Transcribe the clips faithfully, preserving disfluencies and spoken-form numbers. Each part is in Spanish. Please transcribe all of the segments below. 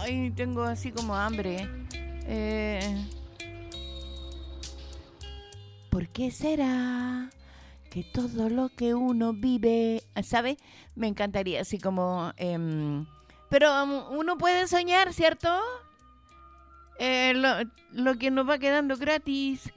Ay, tengo así como hambre. Eh, ¿Por qué será que todo lo que uno vive, ¿sabe? Me encantaría así como... Eh, pero um, uno puede soñar, ¿cierto? Eh, lo, lo que nos va quedando gratis.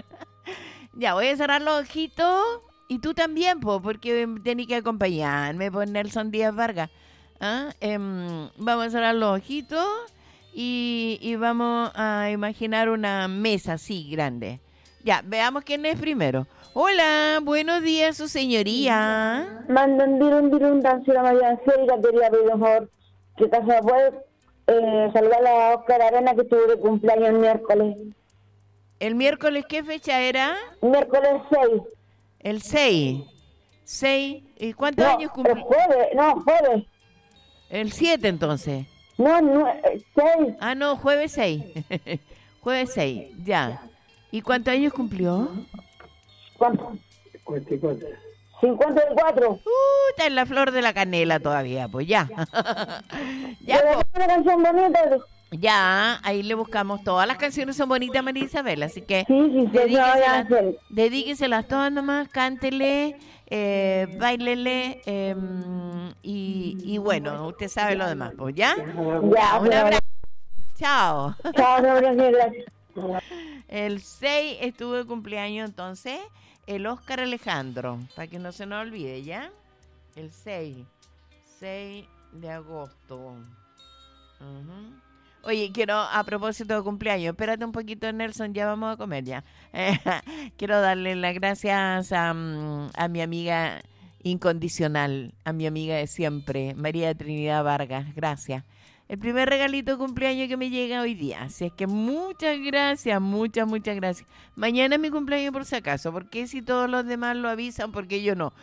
Ya, voy a cerrar los ojitos. Y tú también, po, porque tenés que acompañarme por Nelson Díaz Vargas. ¿Ah? Eh, vamos a cerrar los ojitos y, y vamos a imaginar una mesa así grande. Ya, veamos quién es primero. Hola, buenos días, su señoría. Mandan dirun dirun dancera María Célica, quería pedir por favor que casa puede eh, saludar a Oscar Arena que tuvo de cumpleaños el miércoles. ¿El miércoles qué fecha era? Miércoles seis. El seis. seis. ¿Y cuántos no, años cumplió? El jueves, no, jueves. El siete entonces. No, no, seis. Ah, no, jueves seis. Jueves seis, ya. ¿Y cuántos años cumplió? ¿Cuánto? cincuenta y cuatro. cincuenta y cuatro. Uh, está en la flor de la canela todavía, pues ya. Ya, Pero po. una canción bonita. Ya, ahí le buscamos. Todas las canciones son bonitas, María Isabel, así que Sí, sí, sí, dedíqueselas, sí. dedíqueselas todas nomás, cántele, eh, bailele, eh, y, y bueno, usted sabe lo demás, pues, ¿ya? Ya, Un abrazo. Chao. Chao, no, gracias, gracias. El seis estuvo de cumpleaños, entonces, el Oscar Alejandro, para que no se nos olvide, ¿ya? El seis, seis de agosto. Uh-huh. Oye, quiero, a propósito de cumpleaños, espérate un poquito, Nelson, ya vamos a comer ya. Eh, quiero darle las gracias a, a mi amiga incondicional, a mi amiga de siempre, María Trinidad Vargas, gracias. El primer regalito de cumpleaños que me llega hoy día, así es que muchas gracias, muchas, muchas gracias. Mañana es mi cumpleaños por si acaso, porque si todos los demás lo avisan, porque yo no.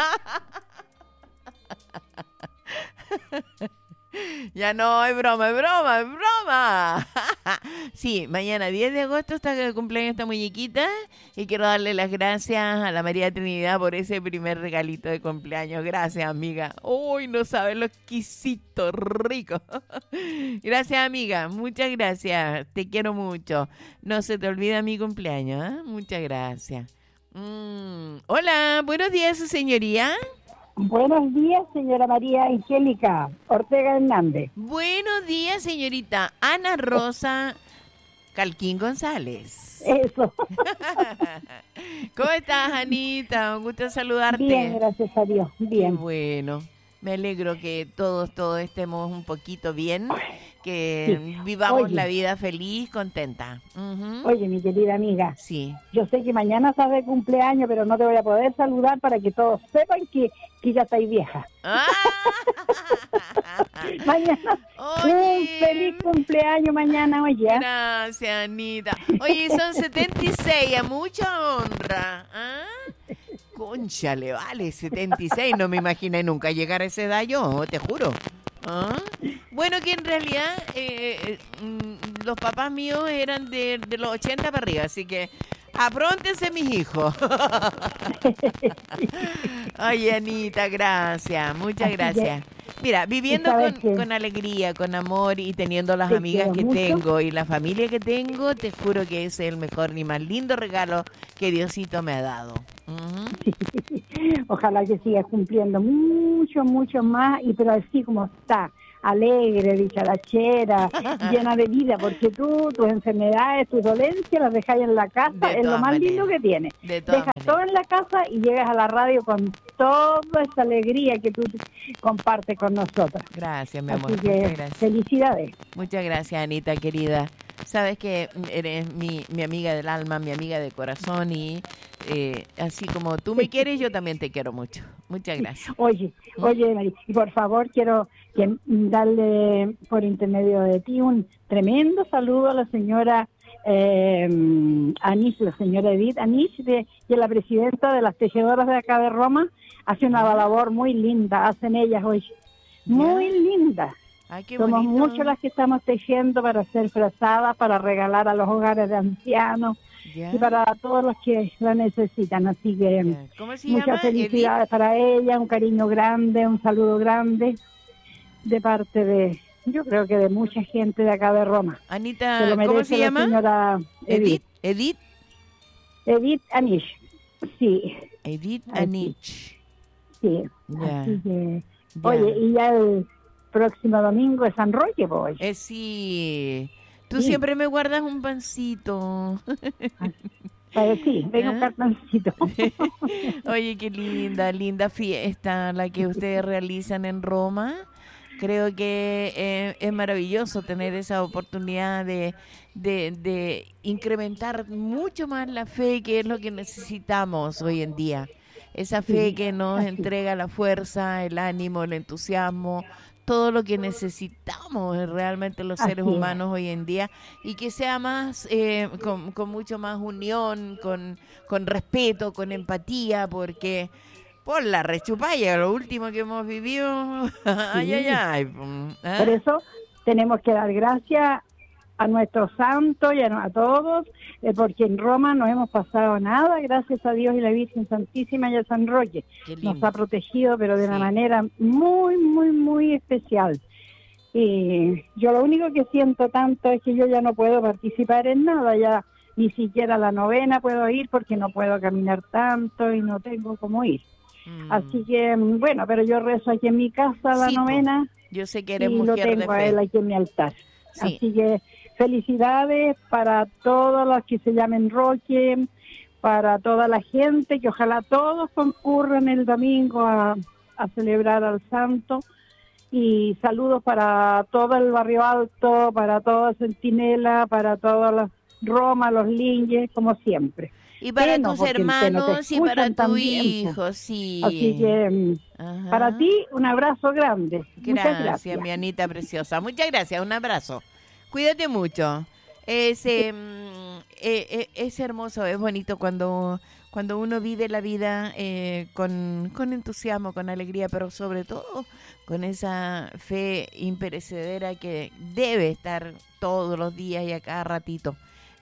Ya no, es broma, es broma, es broma. Sí, mañana diez de agosto está el cumpleaños esta muñequita y quiero darle las gracias a la María Trinidad por ese primer regalito de cumpleaños. Gracias, amiga. Uy, no sabes lo exquisito, rico. Gracias, amiga. Muchas gracias. Te quiero mucho. No se te olvida mi cumpleaños, ¿eh? Muchas gracias. Mm. Hola, buenos días, su señoría. Buenos días, señora María Angélica Ortega Hernández. Buenos días, señorita Ana Rosa Calquín González. Eso. ¿Cómo estás, Anita? Un gusto saludarte. Bien, gracias a Dios. Bien. Qué bueno. Me alegro que todos, todos estemos un poquito bien, que sí. Vivamos Oye. La vida feliz, contenta. Uh-huh. Oye, mi querida amiga. Sí. Yo sé que mañana estás de cumpleaños, pero no te voy a poder saludar para que todos sepan que, que ya estáis vieja. Ah. Mañana. Oye. Un feliz cumpleaños mañana, oye. Gracias, Anita. Oye, son setenta y seis, a mucha honra. ¿Ah? Cónchale, vale, setenta y seis, no me imaginé nunca llegar a esa edad yo, te juro. ¿Ah? Bueno, que en realidad eh, eh, los papás míos eran de, de los ochenta para arriba, así que apróntense mis hijos. Oye, Anita, gracias, muchas gracias. Mira, viviendo con, con alegría, con amor y teniendo las amigas que mucho. tengo y la familia que tengo, te juro que ese es el mejor ni más lindo regalo que Diosito me ha dado. Uh-huh. Sí. Ojalá que sigas cumpliendo mucho, mucho más, y pero así como está, alegre, dicharachera, llena de vida, porque tú, tus enfermedades, tus dolencias las dejas en la casa, es lo más maneras. lindo que tienes. De Dejas maneras. todo en la casa y llegas a la radio con toda esa alegría que tú compartes con nosotros. Gracias, mi Así amor. Que Muchas gracias. Felicidades. Muchas gracias, Anita, querida. Sabes que eres mi, mi amiga del alma, mi amiga de corazón, y eh, así como tú me quieres, yo también te quiero mucho. Muchas gracias. Oye, ¿Mm? oye, María, y por favor quiero que darle por intermedio de ti un tremendo saludo a la señora eh, Anís, la señora Edith Anís, de, y la presidenta de las tejedoras de acá de Roma. Hace una labor muy linda, hacen ellas hoy, muy yeah. linda. Ay, qué Somos bonito. muchas las que estamos tejiendo para hacer frazadas, para regalar a los hogares de ancianos yeah. y para todos los que la necesitan. Así que yeah. ¿Cómo se muchas llama? felicidades Edith. para ella, un cariño grande, un saludo grande de parte de, yo creo que de mucha gente de acá de Roma. Anita, Se lo merece ¿cómo se la llama? señora Edith. Edith. Edith. Edith Anish, sí. Edith Así. Anich. Sí, Ya, así que... ya. Oye, y ya el próximo domingo es San Roque, pues. Eh, sí. Tú Sí. siempre me guardas un pancito. Eh, sí, vengo un ¿Ah? cartoncito. Oye, qué linda, linda fiesta la que ustedes realizan en Roma. Creo que eh, es maravilloso tener esa oportunidad de, de, de incrementar mucho más la fe, que es lo que necesitamos hoy en día. Esa fe Sí, que nos así. entrega la fuerza, el ánimo, el entusiasmo, todo lo que necesitamos eh, realmente los Así seres es. humanos hoy en día, y que sea más, eh, con, con mucho más unión, con, con respeto, con empatía, porque por la rechupalla, lo último que hemos vivido, ay, ay, Sí. ay. pum, ¿ah? Por eso tenemos que dar gracias a nuestros santos y a, a todos, eh, porque en Roma no hemos pasado nada, gracias a Dios y la Virgen Santísima y a San Roque. Qué Nos lindo. ha protegido, pero de una Sí. manera muy, muy, muy especial. Y yo lo único que siento tanto es que yo ya no puedo participar en nada, ya ni siquiera a la novena puedo ir porque no puedo caminar tanto y no tengo cómo ir. Mm. Así que, bueno, pero yo rezo aquí en mi casa la Sí, po. novena Yo sé que y eres lo mujer de tengo a él fe. aquí en mi altar. Sí. Así que felicidades para todos los que se llamen Roque, para toda la gente, que ojalá todos concurran el domingo a, a celebrar al santo. Y saludos para todo el Barrio Alto, para toda Centinela, para toda la Roma, los Linges, como siempre. Y para Bueno, tus porque te- no te hermanos y para escuchan tu también, po. hijo, sí. Así que mm, Ajá. para ti un abrazo grande. Muchas Gracias, gracias. mi Anita preciosa. Muchas gracias, un abrazo. Cuídate mucho. Es, eh, mm, eh, eh, es hermoso, es bonito cuando, cuando uno vive la vida eh, con, con entusiasmo, con alegría, pero sobre todo con esa fe imperecedera que debe estar todos los días y a cada ratito.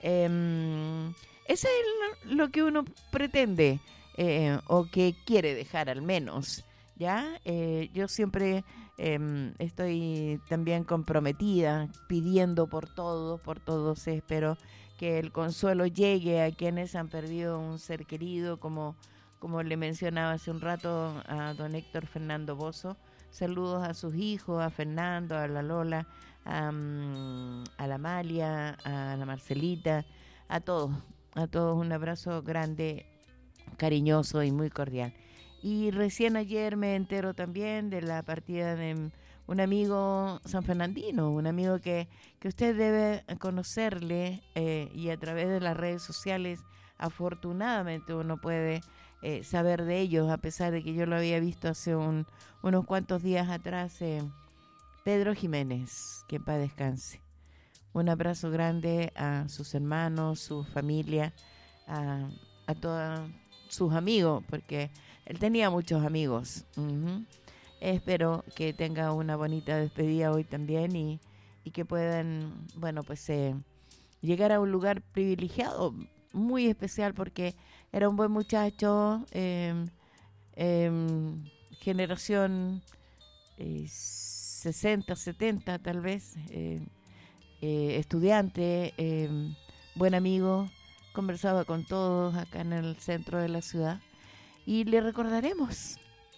Em, eso es lo, lo que uno pretende eh, o que quiere dejar al menos. ¿Ya? Eh, yo siempre eh, estoy también comprometida, pidiendo por todos, por todos, espero que el consuelo llegue a quienes han perdido un ser querido, como, como le mencionaba hace un rato a don Héctor Fernando Bozo. Saludos a sus hijos, a Fernando, a la Lola, a, um, a la Amalia, a la Marcelita, a todos, a todos un abrazo grande, cariñoso y muy cordial. Y recién ayer me entero también de la partida de un amigo sanfernandino, un amigo que, que usted debe conocerle eh, y a través de las redes sociales afortunadamente uno puede eh, saber de ellos, a pesar de que yo lo había visto hace un, unos cuantos días atrás. eh, Pedro Jiménez, que en paz descanse. Un abrazo grande a sus hermanos, su familia, a, a todos sus amigos, porque él tenía muchos amigos. Uh-huh. Espero que tenga una bonita despedida hoy también y, y que puedan, bueno, pues eh, llegar a un lugar privilegiado, muy especial, porque era un buen muchacho, eh, eh, generación eh, sesenta, setenta tal vez, eh, eh, estudiante, eh, buen amigo, conversaba con todos acá en el centro de la ciudad. Y le recordaremos,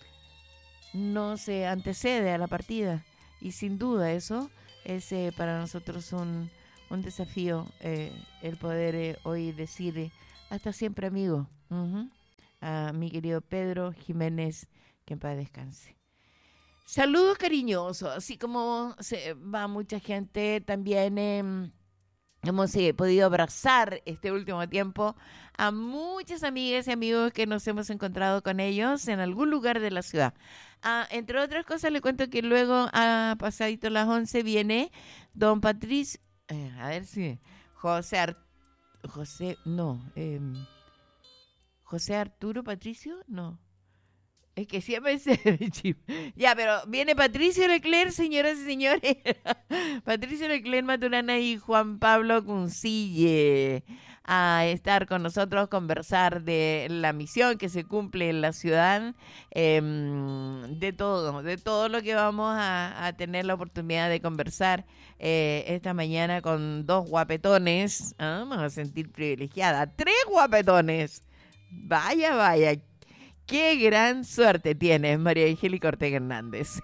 no se antecede a la partida y sin duda eso es eh, para nosotros un, un desafío eh, el poder eh, hoy decir eh, hasta siempre amigo uh-huh, a mi querido Pedro Jiménez, que en paz descanse. Saludos cariñosos, así como se va mucha gente también. Eh, Hemos eh, podido abrazar este último tiempo a muchas amigas y amigos que nos hemos encontrado con ellos en algún lugar de la ciudad. Ah, entre otras cosas, le cuento que luego, a pasadito las once, viene don Patricio, eh, a ver si, José, Ar, José, no, eh, José Arturo Patricio, no, Es que siempre se... Ya, pero viene Patricio Leclerc, señoras y señores. Patricio Leclerc Maturana y Juan Pablo Cuncille a estar con nosotros, conversar de la misión que se cumple en la ciudad, eh, de todo, de todo lo que vamos a, a tener la oportunidad de conversar eh, esta mañana con dos guapetones. Ah, vamos a sentir privilegiada. Tres guapetones. Vaya, vaya. Qué gran suerte tienes, María Angélica Ortega Hernández.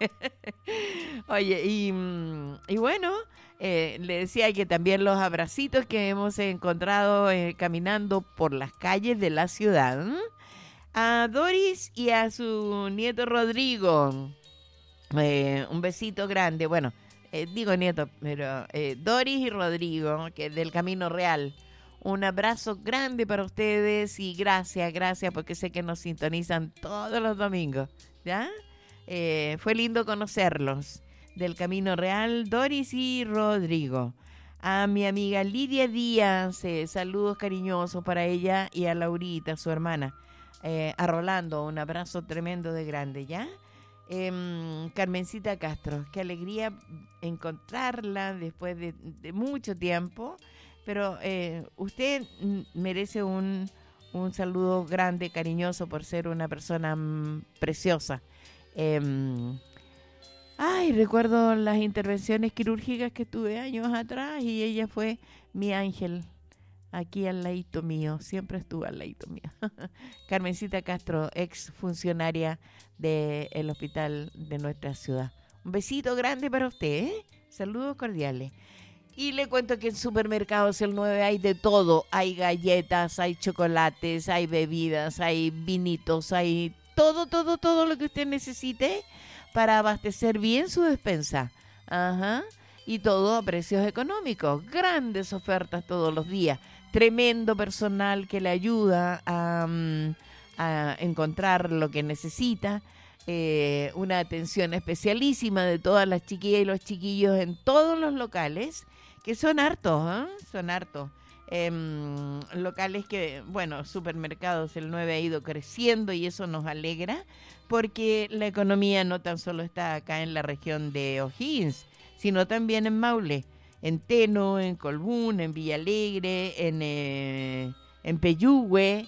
Oye, y, y bueno, eh, le decía que también los abracitos que hemos encontrado eh, caminando por las calles de la ciudad. ¿eh? A Doris y a su nieto Rodrigo. Eh, un besito grande. Bueno, eh, digo nieto, pero eh, Doris y Rodrigo, que es del Camino Real. Un abrazo grande para ustedes y gracias, gracias, porque sé que nos sintonizan todos los domingos, ¿ya? Eh, fue lindo conocerlos. Del Camino Real, Doris y Rodrigo. A mi amiga Lidia Díaz, eh, saludos cariñosos para ella y a Laurita, su hermana. Eh, a Rolando, un abrazo tremendo de grande, ¿ya? Eh, Carmencita Castro, qué alegría encontrarla después de, de mucho tiempo. Pero eh, usted merece un, un saludo grande, cariñoso, por ser una persona mm, preciosa. Eh, ay, recuerdo las intervenciones quirúrgicas que tuve años atrás y ella fue mi ángel aquí al ladito mío. Siempre estuvo al ladito mío. Carmencita Castro, ex funcionaria del hospital de nuestra ciudad. Un besito grande para usted, ¿eh? Saludos cordiales. Y le cuento que en Supermercados El nueve hay de todo. Hay galletas, hay chocolates, hay bebidas, hay vinitos, hay todo, todo, todo lo que usted necesite para abastecer bien su despensa. Ajá. Y todo a precios económicos. Grandes ofertas todos los días. Tremendo personal que le ayuda a, a encontrar lo que necesita. Eh, una atención especialísima de todas las chiquillas y los chiquillos en todos los locales. Que son hartos, ¿eh? Son hartos. Eh, locales que, bueno, Supermercados El nueve ha ido creciendo y eso nos alegra porque la economía no tan solo está acá en la región de O'Higgins, sino también en Maule, en Teno, en Colbún, en Villalegre, en, eh, en Peyúgue.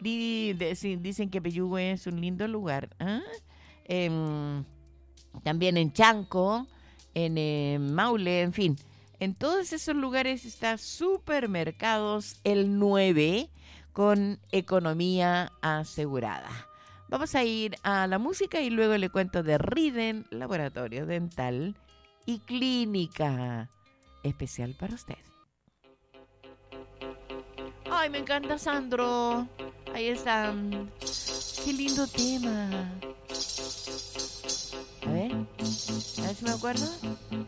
Dicen que Peyúgue es un lindo lugar. ¿eh? Eh, también en Chanco, en eh, Maule, en fin. En todos esos lugares está Supermercados El nueve con economía asegurada. Vamos a ir a la música y luego le cuento de Riden, laboratorio dental y clínica especial para usted. Ay, me encanta Sandro. Ahí está. Qué lindo tema. A ver, a ver si me acuerdo.